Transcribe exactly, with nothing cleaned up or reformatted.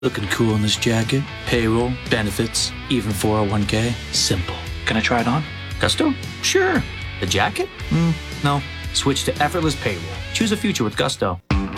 Looking cool in this jacket. Payroll, benefits, even four oh one k. Simple. Can I try it on? Gusto? Sure. The jacket? Mm, no. Switch to effortless payroll. Choose a future with Gusto.